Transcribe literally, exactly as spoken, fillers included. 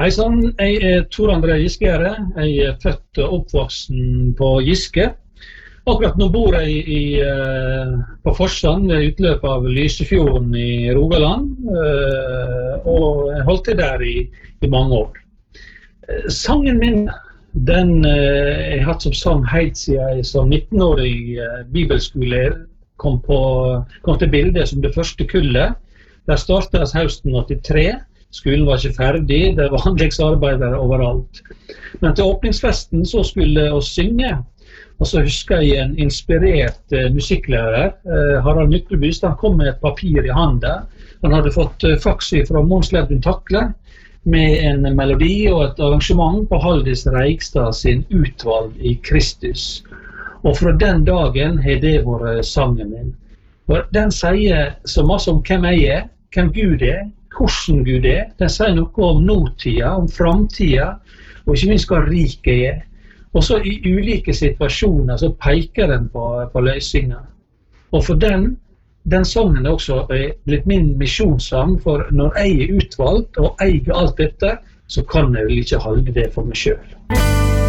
Hei sann, jeg er Tor André Giskegjerde. Jeg er født og oppvoksen på Giske. Akkurat nå bor jeg i, på Forsand, ved utløpet av Lysefjorden i Rogaland, og jeg holdt til der i, i mange år. Sangen min, den jeg har hatt som sang helt siden jeg som nittenårig bibelskolelærer kom, på, kom til bildet som det første kullet. Der startet høsten åttitre. Skolen var ikke ferdig, det var anleggsarbeidere overalt. Men til åpningsfesten så skulle vi synge, og så husker jeg en inspirert uh, musikklærer, uh, Harald Nyklebust. Han kom med et papir i handa. Han hadde fått uh, faks fra Mons Ledvin Takle med en melodi og et arrangement på Haldis Reigstad sin Utvalg i Kristus. Og fra den dagen har det vært sangen min. For den sier så masse om hvem jeg er, hvem Gud er, hvordan Gud er. Den sier noe om nåtida, om framtida, og ikke minst hva rik jeg er. Og så i ulike situasjoner så peker den på, på løsninger. Og for den, den sangen er også blitt min misjonssang, for når jeg er utvalgt og eier alt dette, så kan jeg vel ikke holde det for meg selv.